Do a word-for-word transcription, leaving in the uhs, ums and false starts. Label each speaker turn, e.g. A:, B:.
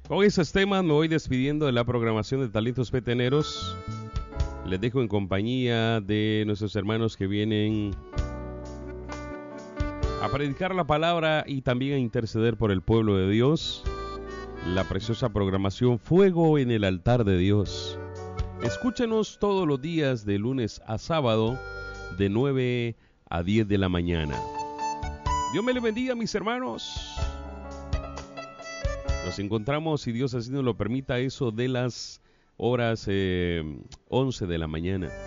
A: Con esos temas me voy despidiendo de la programación de Talentos Peteneros. Les dejo en compañía de nuestros hermanos que vienen a predicar la palabra y también a interceder por el pueblo de Dios. La preciosa programación Fuego en el Altar de Dios. Escúchenos todos los días de lunes a sábado de nueve a diez de la mañana. Dios me les bendiga, mis hermanos. Nos encontramos, si Dios así nos lo permita, eso de las horas eh, once de la mañana.